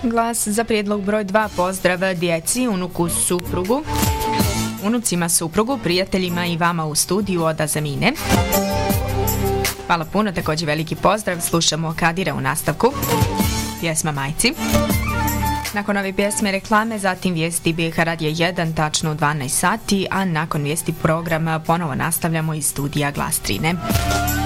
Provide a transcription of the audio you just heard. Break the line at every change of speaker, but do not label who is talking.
Glas za prijedlog broj 2. Pozdrav djeci, unuku, suprugu, unucima, suprugu, prijateljima i vama u studiju od Azamine. Hvala puno, također veliki pozdrav. Slušamo Kadira u nastavku. Pjesma Majci. Nakon ove pjesme reklame, zatim vijesti BiH Radija 1, tačno u 12 sati, a nakon vijesti programa ponovo nastavljamo iz studija Glas Trine.